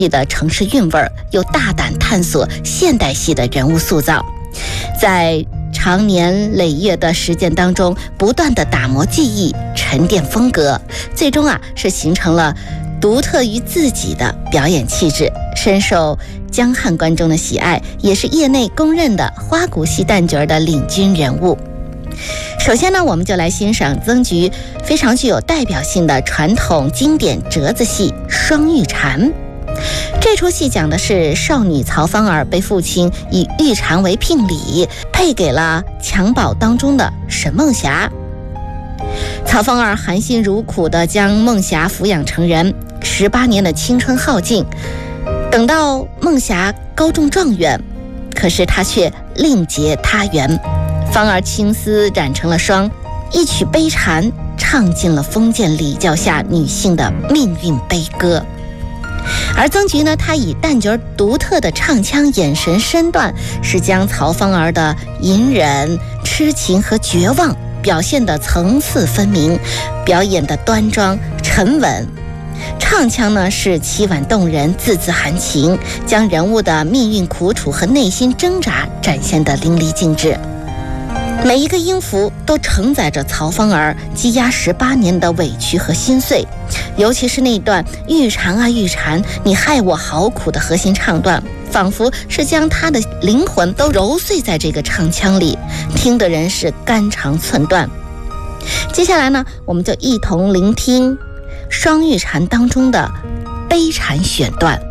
的城市韵味儿，又大胆探索现代系的人物塑造，在长年累月的实践当中，不断的打磨技艺，沉淀风格，最终是形成了独特于自己的表演气质，深受江汉观众的喜爱，也是业内公认的花鼓戏旦角的领军人物。首先呢，我们就来欣赏曾菊非常具有代表性的传统经典折子戏《双玉蝉》。这出戏讲的是少女曹芳儿被父亲以玉蝉为聘礼，配给了襁褓当中的沈梦霞。曹芳儿含辛茹苦地将梦霞抚养成人，18年的青春耗尽，等到梦霞高中状元，可是她却另结他缘。芳儿青丝染成了双，一曲悲蝉唱尽了封建礼教下女性的命运悲歌。而曾菊呢，她以旦角独特的唱腔、眼神、身段，是将曹芳儿的隐忍、痴情和绝望表现得层次分明，表演的端庄沉稳。唱腔呢是凄婉动人，字字含情，将人物的命运苦楚和内心挣扎展现得淋漓尽致。每一个音符都承载着曹芳儿积压18年的委屈和心碎，尤其是那段玉蝉啊玉蝉，你害我好苦的核心唱段，仿佛是将她的灵魂都揉碎在这个唱腔里，听的人是肝肠寸断。接下来呢，我们就一同聆听《双玉蝉》当中的悲蝉选段。